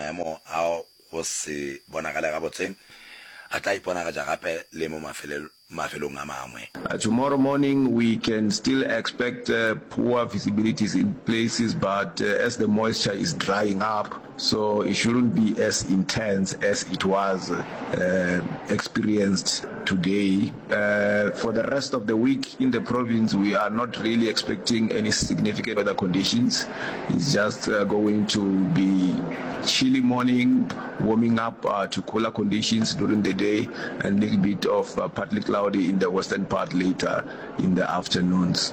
maemo a go se bonagale ga botse a tla iponagatsa gape le mo mafelong a mangwe. Tomorrow morning we can still expect poor visibilities in places, but as the moisture is drying up, so it shouldn't be as intense as it was experienced today. For the rest of the week in the province, we are not really expecting any significant weather conditions. It's just going to be chilly morning, warming up to cooler conditions during the day, and a little bit of partly cloudy in the western part later in the afternoons.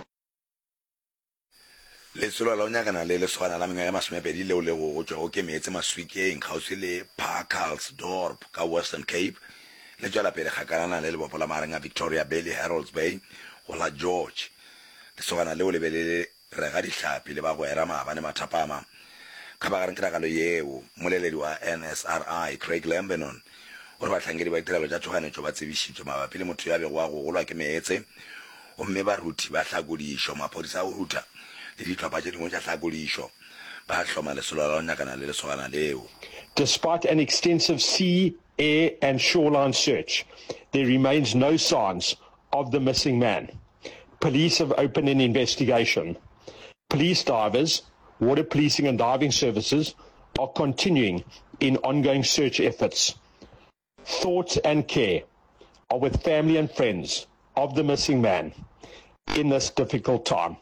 Letsola la nyakana le leswana la menga ya masomepedi le go tswa go ke metse maswikeng gausi le Parkhalsdorp ka Western Cape le tswela pele kgakalana le bopola marenga Victoria Bay le Harold's Bay go la George le sogana le o lebelele re ga dihlapi le ba go era maabane mathapama ka ba gareng tiragalo yeo moleledi wa NSRI Craig Lambenon o re batlhankedi ba ditirelo tša tšhoganetšo ba tsebišitšwe mabapi le motho ya bego wa go golwa ke meetse gomme baruti ba hlakodišo maphodisa a go ruta le ditlhopha tše dingwe tša hlakodišo ba hloma lesolo la nyakana le lesogana leo. Despite an extensive sea, air and shoreline search, there remains no signs of the missing man. Police have opened an investigation. Police divers, water policing and diving services are continuing in ongoing search efforts. Thoughts and care are with family and friends of the missing man in this difficult time.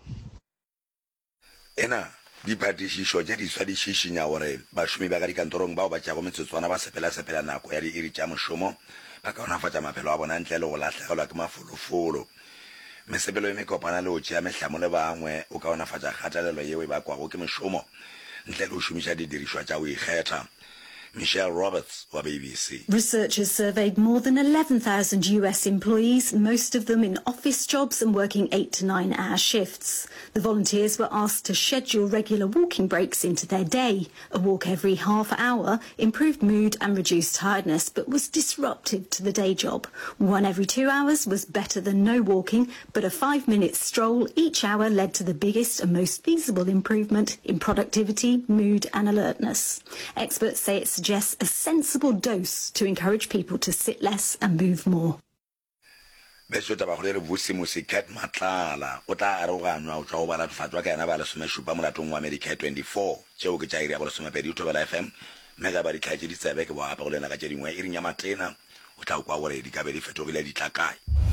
Ena di patishisho tše di swa di šišinya gore bašomi ba ka dikantorong bao ba tšago metsotswana ba sepela nako ya diiri tša mošomo ba kaonafatša maphelo a bona ntle le go latlhegelwa ke mafolofolo. Mesepelo e mekopana le o tšea mehlamo le bangwe o kaonafatša kgatelelo yeo e bakwago ke mošomo ntle le o šomiša didirišwa tša o ikgetha. Michelle Roberts wa BBC. Researchers surveyed more than 11,000 US employees, most of them in office jobs and working 8 to 9 hour shifts. The volunteers were asked to schedule regular walking breaks into their day. A walk every half hour improved mood and reduced tiredness, but was disruptive to the day job. One every 2 hours was better than no walking, but a 5-minute stroll each hour led to the biggest and most feasible improvement in productivity, mood and alertness. Experts say it suggests a sensible dose to encourage people to sit less and move more. Besota ba gore vusi musikat matlala o tla aroganwa o tswa go bala tfatwa ka yana ba le someshupa molatong wa America 24 tšeo ke tša iri ya go le somepedi utobela FM mega ba di tlhaetse di tsebe ke bo apa go lena ka tše dingwe iri nya matena o tla kwa gore di ka be di fetogile di tla kae.